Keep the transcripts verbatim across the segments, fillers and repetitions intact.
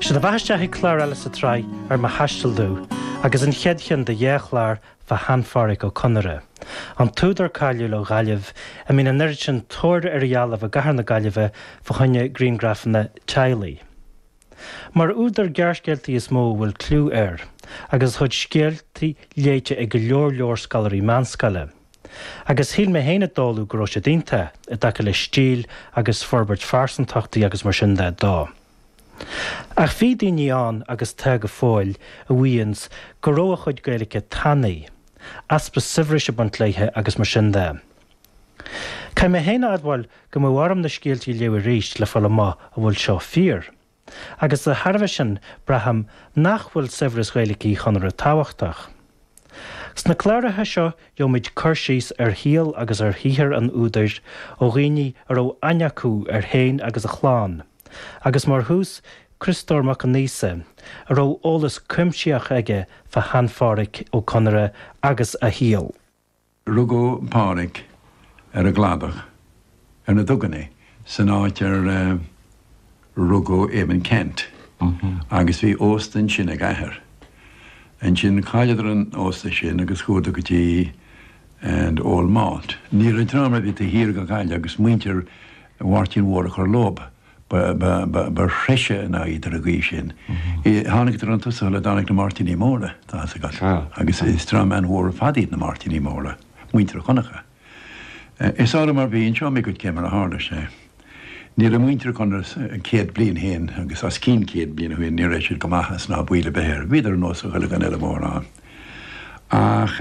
Se de bhaiste chlár eile sa trai ar ma haistilú, agus an cheadchan de dhéchlár fa hanfáric ó Conire. An túdar cáiliú le gaiileh a mína nirtin tóir ar dhealamh a gahar na gaiileh fa chunne Greengrafna Chailey. Mar údar gearsgeiltaí is mó bhfuil clú air, agus chud sgeiltaí léite ag go leor leor scalarí manscale. Agus híl me héine dóú go sé dínta a dacha le stíl agus forbert farsantachtaí agus mar sin de dá. Ach bhí daoine an agus te go fáil a bhuians go ró a chuid gaeilge tannaí, aspa sibhris a buntléithe agus mar sin de. Caim me héine adhhail go mó warm na scialtaí leabhar ríist le fola má a bhfuil seo fíor. Agus a tharbh sin braham nach bhfuil sibhris gaeilgeí chunar a táhachtach. Sna chláirithe seo dheomid chuirsís ar híal agus ar híthar an údairt ó ghaoine ar ó aineachú ar héin agus a chláán. Agus mar hús Christór Macanise ar ó ólas cuimseach aige fa hanfáric ó Conire agus a híal. Rugó páric ar a gladach ar na duganné san áit ar uh, rugó éman Kent. Mm-hmm. Agus bhí óstan sin a gahar. An sin chaileidir an ósta sin agus chuúda go dtí and all malt. Níor an tráma bhí a hír go gaiile agus muintear bhhairtín mhór chu lob. Ba freiise na idir a gí sin. Hánig tar an tusa le dánig na Martiní móra, tá a gal. Agus is tram an hór fadíd na Martiní móra, muintear chunacha. Is ára mar bhíon seo mé go céimar a hála sé. Níor a muintear chunar céad blion héin, agus as cín céad blion chuin níor éisiir go maithas ná buile behéir, viidir nó sa chuile gan eile mór an. Ach,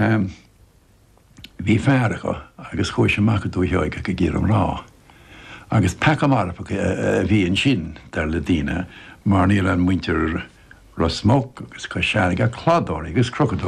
bhí fearracha, agus chuir sem macha dú heoig go ggéir am rá. Agus pecha marpa bhí an sin dar le díine, mar níl an muintear ras smóg agus chu seannig a chládóir agus crocodó